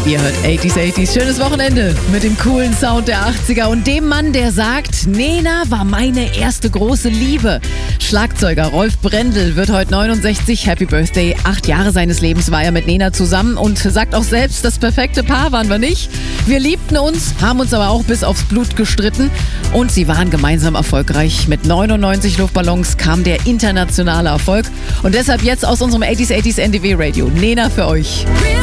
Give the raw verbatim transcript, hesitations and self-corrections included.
Ihr hört achtziger achtziger. Schönes Wochenende mit dem coolen Sound der achtziger und dem Mann, der sagt, Nena war meine erste große Liebe. Schlagzeuger Rolf Brendel wird heute neunundsechzig. Happy Birthday. Acht Jahre seines Lebens war er mit Nena zusammen und sagt auch selbst, das perfekte Paar waren wir nicht. Wir liebten uns, haben uns aber auch bis aufs Blut gestritten und sie waren gemeinsam erfolgreich. Mit neunundneunzig Luftballons kam der internationale Erfolg und deshalb jetzt aus unserem achtziger achtziger N D W Radio. Nena für euch.